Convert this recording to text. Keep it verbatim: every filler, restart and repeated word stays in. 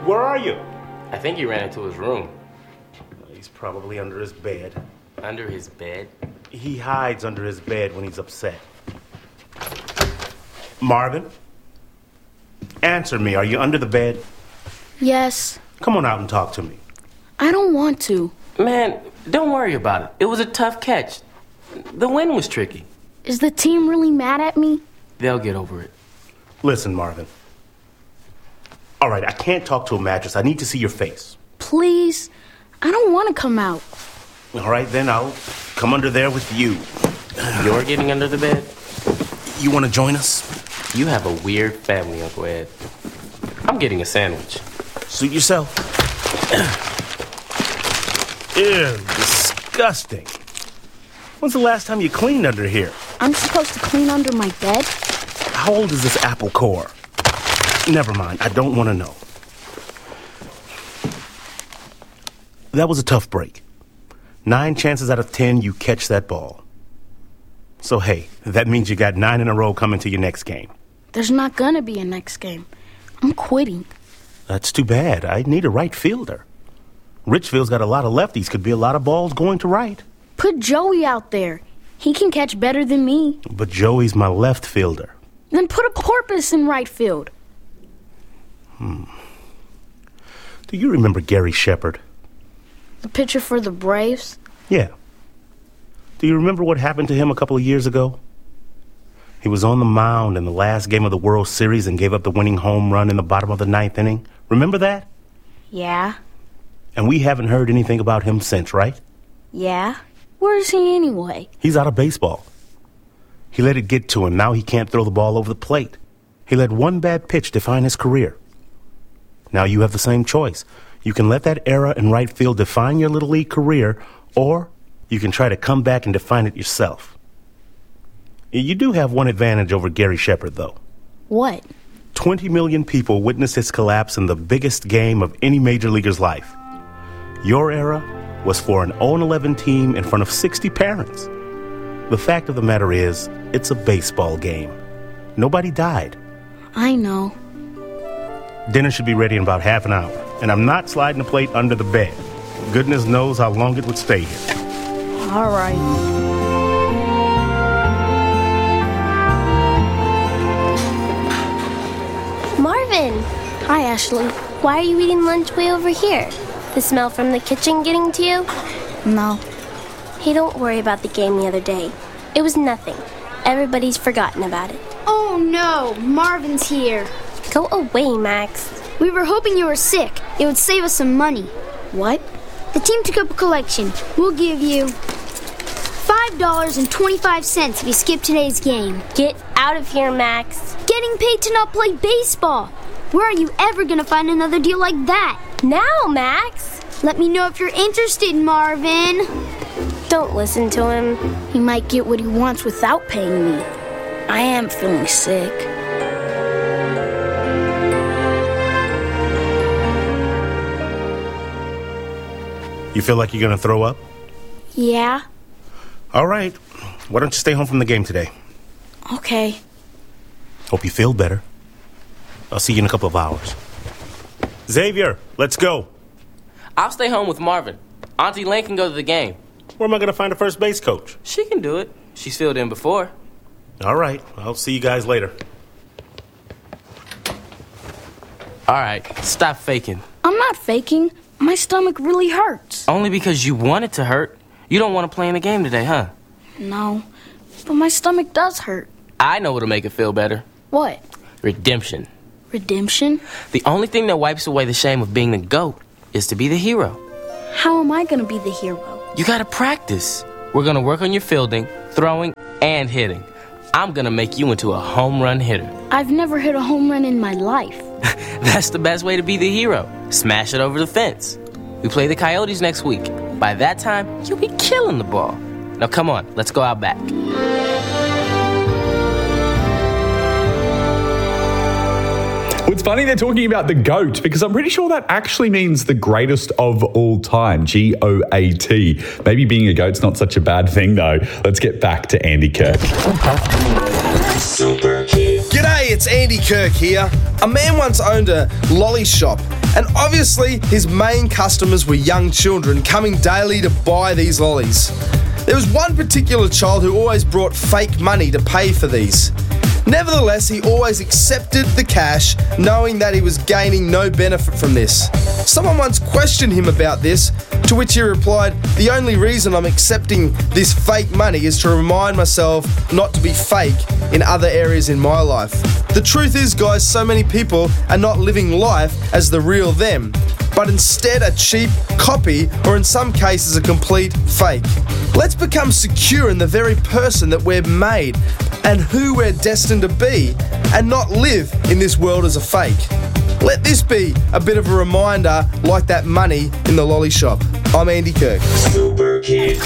where are you? I think he ran into his room. He's probably under his bed. Under his bed? He hides under his bed when he's upset. Marvin? Answer me. Are you under the bed? Yes. Come on out and talk to me. I don't want to. Man, don't worry about it. It was a tough catch. The wind was tricky. Is the team really mad at me? They'll get over it. Listen, Marvin. All right, I can't talk to a mattress. I need to see your face. Please? I don't want to come out. All right, then I'll come under there with you. You're getting under the bed? You want to join us? You have a weird family, Uncle Ed. I'm getting a sandwich. Suit yourself. Ew, disgusting. When's the last time you cleaned under here? I'm supposed to clean under my bed? How old is this apple core? Never mind, I don't want to know. That was a tough break. Nine chances out of ten you catch that ball. So hey, that means you got nine in a row coming to your next game. There's not gonna be a next game. I'm quitting. That's too bad. I need a right fielder. Richfield's got a lot of lefties. Could be a lot of balls going to right. Put Joey out there. He can catch better than me. But Joey's my left fielder. Then put a porpoise in right field. Hmm. Do you remember Gary Shepard? The pitcher for the Braves? Yeah. Do you remember what happened to him a couple of years ago? He was on the mound in the last game of the World Series and gave up the winning home run in the bottom of the ninth inning. Remember that? Yeah. And we haven't heard anything about him since, right? Yeah. Where is he anyway? He's out of baseball. He let it get to him. Now he can't throw the ball over the plate. He let one bad pitch define his career. Now you have the same choice. You can let that era in right field define your Little League career, or you can try to come back and define it yourself. You do have one advantage over Gary Shepard, though. What? twenty million people witnessed his collapse in the biggest game of any major leaguer's life. Your era was for an oh and eleven team in front of sixty parents. The fact of the matter is, it's a baseball game. Nobody died. I know. Dinner should be ready in about half an hour, and I'm not sliding the plate under the bed. Goodness knows how long it would stay here. All right. Marvin! Hi, Ashley. Why are you eating lunch way over here? The smell from the kitchen getting to you? No. Hey, don't worry about the game the other day. It was nothing. Everybody's forgotten about it. Oh no, Marvin's here. Go away, Max. We were hoping you were sick. It would save us some money. What? The team took up a collection. We'll give you five dollars and twenty-five cents if you skip today's game. Get out of here, Max. Getting paid to not play baseball. Where are you ever going to find another deal like that? Now, Max. Let me know if you're interested, Marvin. Don't listen to him. He might get what he wants without paying me. I am feeling sick. You feel like you're going to throw up? Yeah. All right. Why don't you stay home from the game today? Okay. Hope you feel better. I'll see you in a couple of hours. Xavier, let's go. I'll stay home with Marvin. Auntie Lane can go to the game. Where am I going to find a first base coach? She can do it. She's filled in before. All right. I'll see you guys later. All right. Stop faking. I'm not faking. My stomach really hurts. Only because you want it to hurt. You don't want to play in the game today, huh? No. But my stomach does hurt. I know what'll make it feel better. What? Redemption. Redemption? The only thing that wipes away the shame of being the GOAT is to be the hero. How am I going to be the hero? You gotta practice. We're gonna work on your fielding, throwing, and hitting. I'm gonna make you into a home run hitter. I've never hit a home run in my life. That's the best way to be the hero. Smash it over the fence. We play the Coyotes next week. By that time, you'll be killing the ball. Now come on, let's go out back. Well, it's funny they're talking about the GOAT because I'm pretty sure that actually means the greatest of all time, G O A T. Maybe being a GOAT's not such a bad thing, though. Let's get back to Andy Kirk. G'day, it's Andy Kirk here. A man once owned a lolly shop And obviously, his main customers were young children coming daily to buy these lollies. There was one particular child who always brought fake money to pay for these. Nevertheless, he always accepted the cash, knowing that he was gaining no benefit from this. Someone once questioned him about this, to which he replied, "The only reason I'm accepting this fake money is to remind myself not to be fake in other areas in my life." The truth is, guys, so many people are not living life as the real them, but instead a cheap copy, or in some cases a complete fake. Let's become secure in the very person that we're made and who we're destined to be, and not live in this world as a fake. Let this be a bit of a reminder, like that money in the lolly shop. I'm Andy Kirk. Super Kids